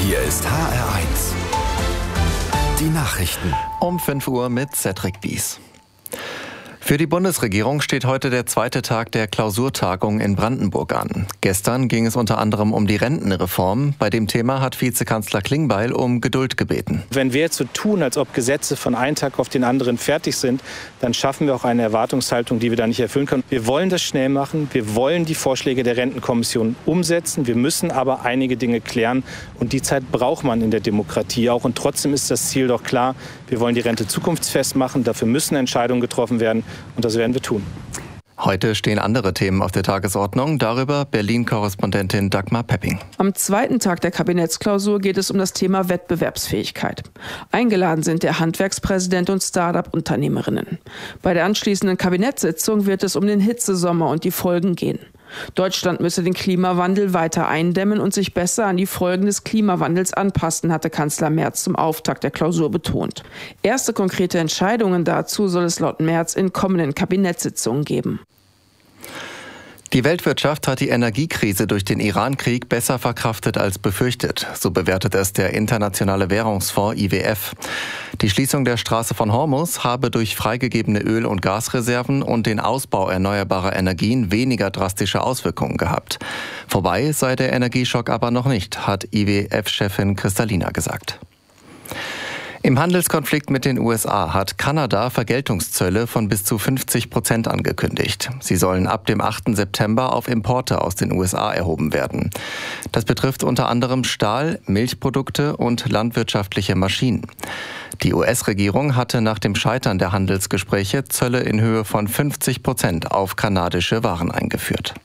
Hier ist HR1. Die Nachrichten. Um 5 Uhr mit Cedric Bies. Für die Bundesregierung steht heute der zweite Tag der Klausurtagung in Brandenburg an. Gestern ging es unter anderem um die Rentenreform. Bei dem Thema hat Vizekanzler Klingbeil um Geduld gebeten. Wenn wir jetzt so tun, als ob Gesetze von einem Tag auf den anderen fertig sind, dann schaffen wir auch eine Erwartungshaltung, die wir da nicht erfüllen können. Wir wollen das schnell machen. Wir wollen die Vorschläge der Rentenkommission umsetzen. Wir müssen aber einige Dinge klären. Und die Zeit braucht man in der Demokratie auch. Und trotzdem ist das Ziel doch klar. Wir wollen die Rente zukunftsfest machen. Dafür müssen Entscheidungen getroffen werden. Und das werden wir tun. Heute stehen andere Themen auf der Tagesordnung. Darüber Berlin-Korrespondentin Dagmar Pepping. Am zweiten Tag der Kabinettsklausur geht es um das Thema Wettbewerbsfähigkeit. Eingeladen sind der Handwerkspräsident und Start-up-Unternehmerinnen. Bei der anschließenden Kabinettssitzung wird es um den Hitzesommer und die Folgen gehen. Deutschland müsse den Klimawandel weiter eindämmen und sich besser an die Folgen des Klimawandels anpassen, hatte Kanzler Merz zum Auftakt der Klausur betont. Erste konkrete Entscheidungen dazu soll es laut Merz in kommenden Kabinettssitzungen geben. Die Weltwirtschaft hat die Energiekrise durch den Iran-Krieg besser verkraftet als befürchtet. So bewertet es der Internationale Währungsfonds IWF. Die Schließung der Straße von Hormuz habe durch freigegebene Öl- und Gasreserven und den Ausbau erneuerbarer Energien weniger drastische Auswirkungen gehabt. Vorbei sei der Energieschock aber noch nicht, hat IWF-Chefin Kristalina gesagt. Im Handelskonflikt mit den USA hat Kanada Vergeltungszölle von bis zu 50% angekündigt. Sie sollen ab dem 8. September auf Importe aus den USA erhoben werden. Das betrifft unter anderem Stahl, Milchprodukte und landwirtschaftliche Maschinen. Die US-Regierung hatte nach dem Scheitern der Handelsgespräche Zölle in Höhe von 50% auf kanadische Waren eingeführt.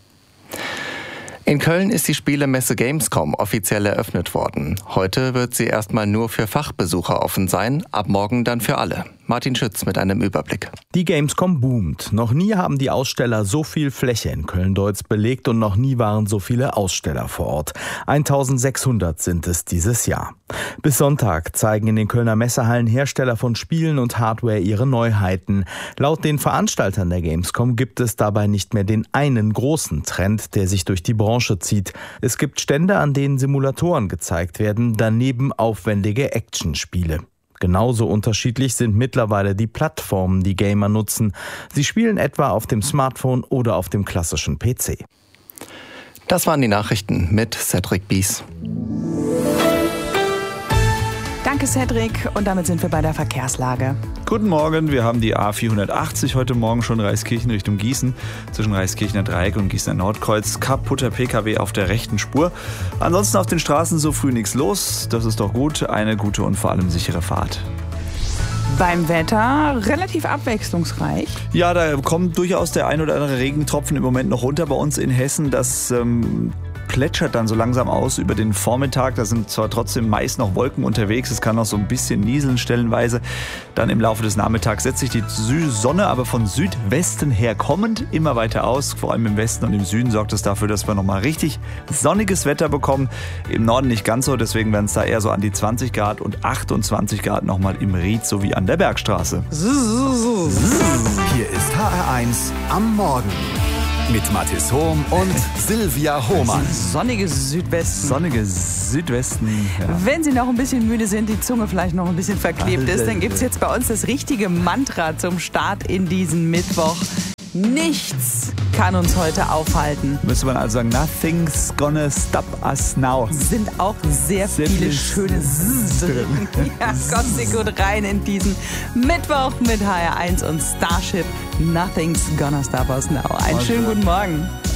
In Köln ist die Spielemesse Gamescom offiziell eröffnet worden. Heute wird sie erstmal nur für Fachbesucher offen sein, ab morgen dann für alle. Martin Schütz mit einem Überblick. Die Gamescom boomt. Noch nie haben die Aussteller so viel Fläche in Köln-Deutz belegt und noch nie waren so viele Aussteller vor Ort. 1600 sind es dieses Jahr. Bis Sonntag zeigen in den Kölner Messehallen Hersteller von Spielen und Hardware ihre Neuheiten. Laut den Veranstaltern der Gamescom gibt es dabei nicht mehr den einen großen Trend, der sich durch die Branche zieht. Es gibt Stände, an denen Simulatoren gezeigt werden, daneben aufwendige Actionspiele. Genauso unterschiedlich sind mittlerweile die Plattformen, die Gamer nutzen. Sie spielen etwa auf dem Smartphone oder auf dem klassischen PC. Das waren die Nachrichten mit Cedric Bies. Danke, Cedric. Und damit sind wir bei der Verkehrslage. Guten Morgen, wir haben die A480 heute Morgen schon Reiskirchen Richtung Gießen. Zwischen Reiskirchener Dreieck und Gießener Nordkreuz. Kaputter PKW auf der rechten Spur. Ansonsten auf den Straßen so früh nichts los. Das ist doch gut. Eine gute und vor allem sichere Fahrt. Beim Wetter relativ abwechslungsreich. Ja, da kommt durchaus der ein oder andere Regentropfen im Moment noch runter bei uns in Hessen. Das plätschert dann so langsam aus über den Vormittag. Da sind zwar trotzdem meist noch Wolken unterwegs, es kann noch so ein bisschen nieseln stellenweise. Dann im Laufe des Nachmittags setzt sich die Sonne aber von Südwesten her kommend immer weiter aus. Vor allem im Westen und im Süden sorgt es dafür, dass wir nochmal richtig sonniges Wetter bekommen. Im Norden nicht ganz so, deswegen werden es da eher so an die 20 Grad und 28 Grad nochmal im Ried sowie an der Bergstraße. Hier ist HR1 am Morgen. Mit Mathis Hohm und Silvia Hohmann. Sonniges Südwesten. Sonniges Südwesten. Ja. Wenn Sie noch ein bisschen müde sind, die Zunge vielleicht noch ein bisschen verklebt ist, dann gibt es jetzt bei uns das richtige Mantra zum Start in diesen Mittwoch. Nichts kann uns heute aufhalten. Müsste man also sagen, nothing's gonna stop us now. Sind auch sehr viele schöne drin. Ja, kommt Sie gut rein in diesen Mittwoch mit HR1 und Starship. Nothing's gonna stop us now. Einen schönen guten Morgen.